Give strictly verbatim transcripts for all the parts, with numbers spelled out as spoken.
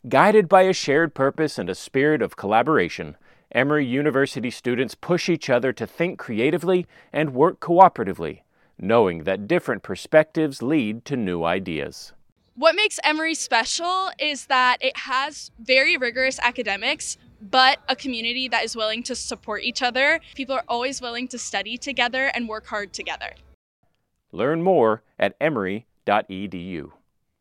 Guided by a shared purpose and a spirit of collaboration, Emory University students push each other to think creatively and work cooperatively, knowing that different perspectives lead to new ideas. What makes Emory special is that it has very rigorous academics, but a community that is willing to support each other. People are always willing to study together and work hard together. Learn more at emory dot e d u.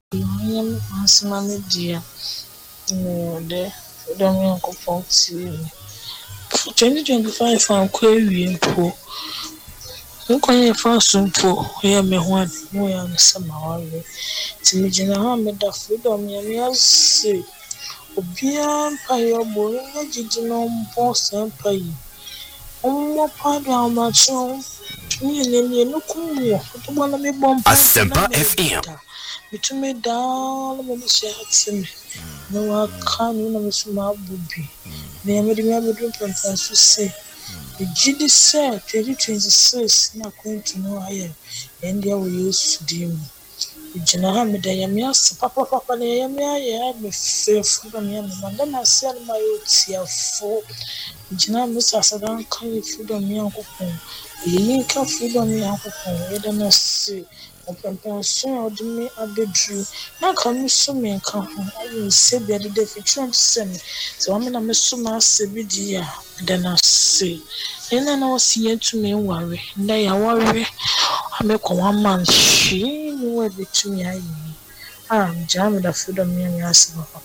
twenty twenty-five I'm querying po. Nkwanye fasumpo ya mehwan mo ya nsamawe. Timijina ha meda freedom ya miase. Obia mpayo bo ya jijina mpo sempai. Ommo pada amacho. Ni ne ne no kuwo. To bona me bom pa. Asempa F M. Bitume da me se hatsime. No wa kanu na me suma bubi. Ne amedi me abedu pampa so se. The G D C twenty twenty-six na kwento no aye and there we used to dim. The general me da yamia papa papa na yamia ya me faithful na yamia na na se na my otiafo. General me sasadan kan freedom me ankopon. Yin ka freedom me ankopon e da na se openpension odimi abedru na kan so me kan ho ayi se bia de defitron sem so am na me so ma se bi dia da na se ena na wasi to me worry na ya worry ame ko one man shi ni we betumi ayi ah jam da freedom me ya se papa.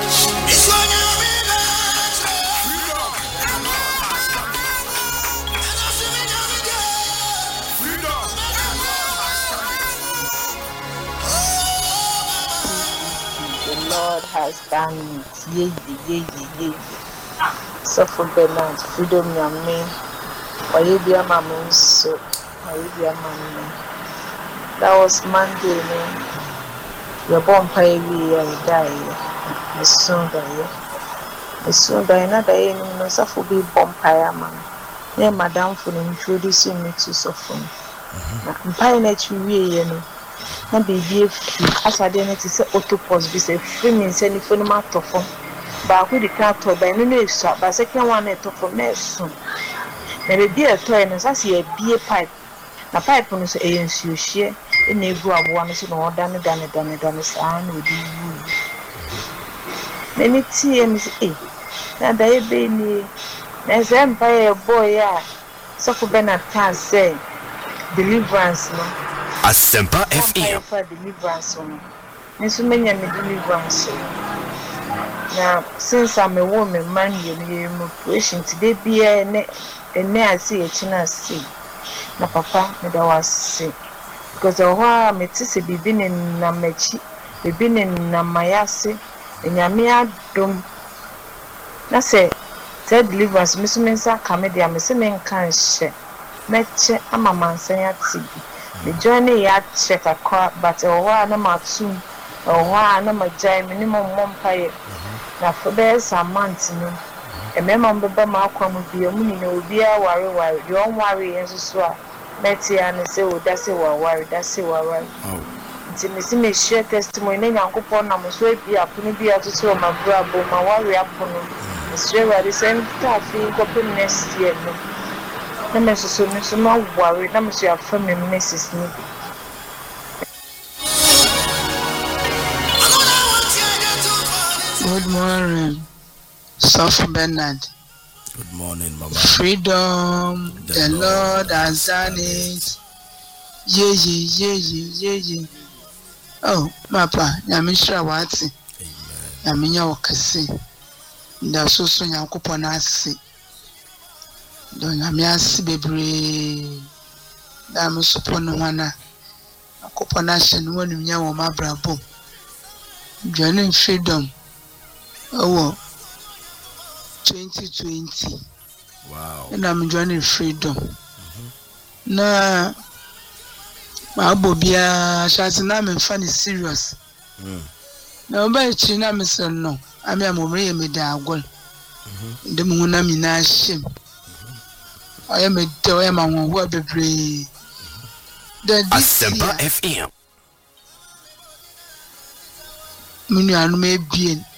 Lord has done it. Yay, yay, yay, yay. So for Bernard, freedom, yummy. Or you be a mamma, so or you be a mamma. That was Monday, man. Your bomb pay we die. The soon die. The soon die. Another day, no suffer be bomb pie, man. Yeah, madam, for introducing me to Sophon. I'm paying at you, you know. Na baby as I didn't say autopause be say free me send phone ma to phone ba ku di ka to ba no no so ba second one na to phone na so na baby e to no sa se e bie pipe na pipe no so e nsuo hie e na egu aboa no so na oda ne da ne da ne da ne sa na odi wu na ni tie mi say eh na da e be ni na se mpa e boy ya so ku be na tan say deliverance no Asempa F M. For deliverance on. Nisu menya me deliverance. Now since I'm a woman, man, you operation today be a ne ne asi echina si. Na papa me da was because of why me tise bibi ne na machi, bibi ne na mayase, enyame adom. Na say say deliverance me so mensa ka me dia me se men kan hye. Meche ama mansan ya tibi. The journey ya check a car, but a while no matum, a while no my jam minimum one pay. Now for there's a month, no. A member of my come be a money, no be a worry, worry, you don't worry, and so Betty and say, oh, that's it, worry, that's it, worry. It's a missing share testimony, and Uncle Ponam, so be up, couldn't be out to show my brother, my worry upon him. It's really the same stuff, you go next year. Na me so me so ma worry na me so ya fa me message ni. Good morning, Soft Bernard. Good morning, Mama. Freedom, the, the Lord, Lord has done it. Yeah, yeah, yeah, yeah, yeah. Oh, Papa, nyame shira wati. Amen. Nyame nya wakase. Nda so so nyankopon ase. Don nyame ase bebre. Da me support no wana. Akopon ase no wonu nya wo mabrabo. Joining freedom. Oh, twenty twenty. Wow. And I'm joining freedom. Mm-hmm. Na ma bobia shati na me fan is serious. Mm. Na oba chi na me say no. Ami amomre me da agol. Mhm. Ndem hu na mi na shem. Mhm. Oya me de oya ma won wo bebre. The Asempa F M. Minu anu me bien.